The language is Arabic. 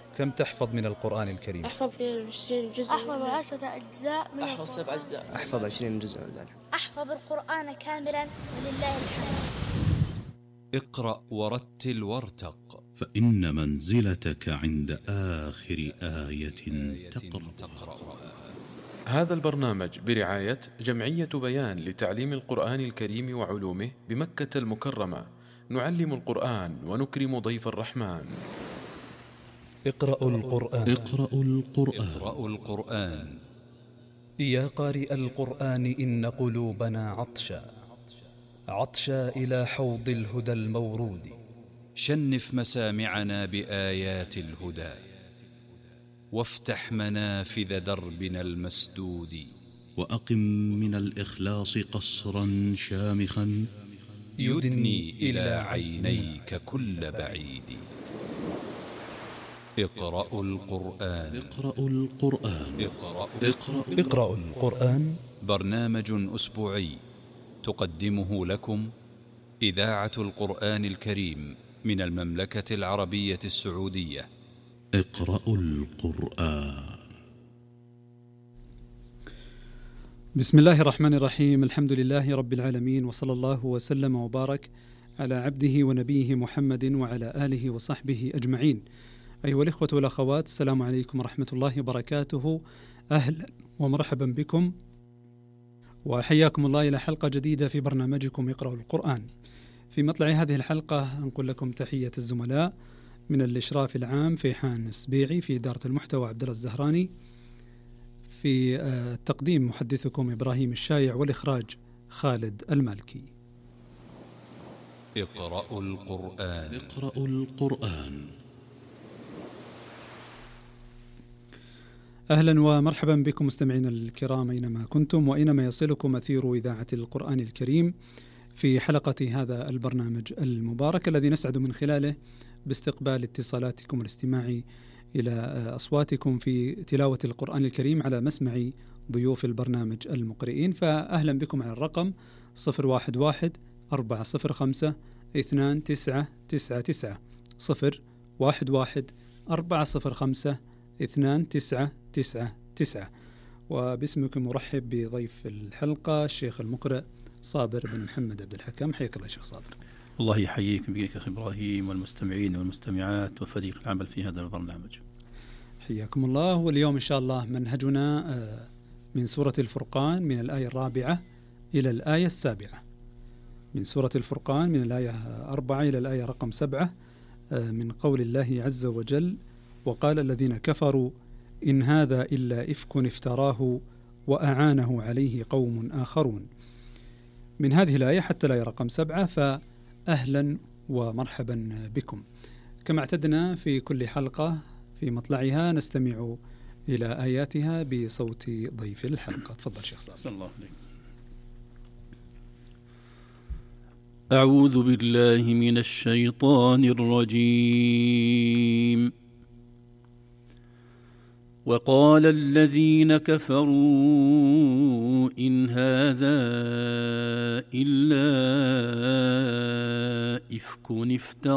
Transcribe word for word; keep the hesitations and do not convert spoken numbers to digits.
كم تحفظ من القرآن الكريم؟ أحفظ اثنين وعشرين جزء. أحفظ عشرة أجزاء من أحفظ سبع أجزاء. أحفظ عشرين جزء. أحفظ القرآن كاملا ولله الحمد. اقرأ ورتل وارتق، فإن منزلتك عند آخر آية تقرأ. هذا البرنامج برعاية جمعية بيان لتعليم القرآن الكريم وعلومه بمكة المكرمة. نعلم القرآن ونكرم ضيف الرحمن. اقرأوا القرآن. اقرأوا القرآن. اقرأوا القرآن. يا قارئ القرآن إن قلوبنا عطشا عطشا إلى حوض الهدى المورود. شنف مسامعنا بآيات الهدى، وافتح منافذ دربنا المسدود. وأقم من الإخلاص قصرا شامخا يدني إلى عينيك كل بعيد. اقرأوا القرآن. اقرأوا القرآن. اقرأوا, اقرأوا. اقرأوا القرآن، برنامج أسبوعي تقدمه لكم إذاعة القرآن الكريم من المملكة العربية السعودية. اقرأوا القرآن. بسم الله الرحمن الرحيم. الحمد لله رب العالمين، وصلى الله وسلم وبارك على عبده ونبيه محمد وعلى آله وصحبه أجمعين. أيها الإخوة والأخوات، السلام عليكم ورحمة الله وبركاته. أهلا ومرحبا بكم، وحياكم الله إلى حلقة جديدة في برنامجكم اقرأوا القرآن. في مطلع هذه الحلقة أنقل لكم تحية الزملاء من الإشراف العام فيحان السبيعي، في إدارة المحتوى عبد الله الزهراني، في التقديم محدثكم إبراهيم الشايع، والإخراج خالد المالكي. اقرأوا القرآن. اقرأوا القرآن. أهلا ومرحبا بكم مستمعينا الكرام أينما كنتم وأينما يصلكم أثير إذاعة القرآن الكريم، في حلقة هذا البرنامج المبارك الذي نسعد من خلاله باستقبال اتصالاتكم والاستماع إلى أصواتكم في تلاوة القرآن الكريم على مسمع ضيوف البرنامج المقرئين. فأهلا بكم على الرقم صفر واحد واحد أربعة صفر خمسة اثنان تسعة تسعة تسعة صفر واحد واحد أربعة صفر خمسة اثنان تسعة تسعة تسعة. وباسمكم مرحب بضيف الحلقة الشيخ المقرئ صابر بن محمد عبد الحكم. حياك الله شيخ صابر. الله يحييك بك أخي إبراهيم، والمستمعين والمستمعات وفريق العمل في هذا البرنامج. حياكم الله. واليوم إن شاء الله منهجنا من سورة الفرقان من الآية الرابعة إلى الآية السابعة. من سورة الفرقان من الآية أربعة إلى الآية رقم سبعة، من قول الله عز وجل: وقال الذين كفروا إن هذا إلا إفك افتراه وأعانه عليه قوم آخرون. من هذه الآية حتى الآية رقم سبعة، فأهلا ومرحبا بكم. كما اعتدنا في كل حلقة في مطلعها نستمع إلى آياتها بصوت ضيف الحلقة. تفضل شيخ صالح. صلى الله عليه. أعوذ بالله من الشيطان الرجيم. وقال الذين كفروا إن هذا إلا إفك افتراه